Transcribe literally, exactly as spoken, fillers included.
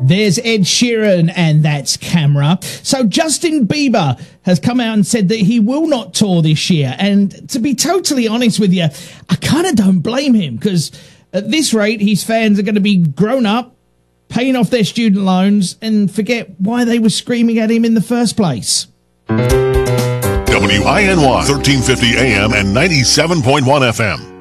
There's Ed Sheeran, and that's Camera. So Justin Bieber has come out and said that he will not tour this year. And to be totally honest with you, I kind of don't blame him, because at this rate, his fans are going to be grown up, paying off their student loans, and forget why they were screaming at him in the first place. W I N Y, thirteen fifty A M and ninety-seven point one F M.